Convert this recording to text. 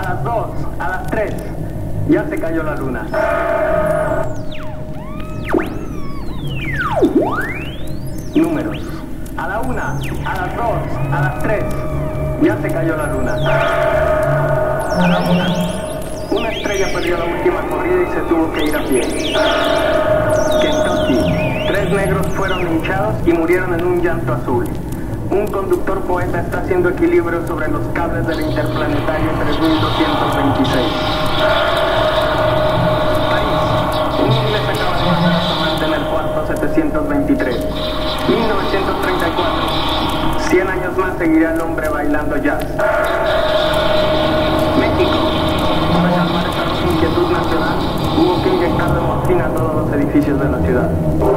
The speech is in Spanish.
las 2, a las 3, ya se cayó la luna. Números. A la 1, a las 2, a las 3, ya se cayó la luna. A la 1, una estrella perdió la última corrida y se tuvo que ir a pie. Kentucky, 3 negros fueron linchados y murieron en un llanto azul. Un conductor poeta está haciendo equilibrio sobre los cables del interplanetario 3226. París, un inglés acaba de matar a su amante en el cuarto 723. 1934. 100 años más seguirá el hombre bailando jazz. México. Para calmar esa inquietud nacional, hubo que inyectar de morfina a todos los edificios de la ciudad.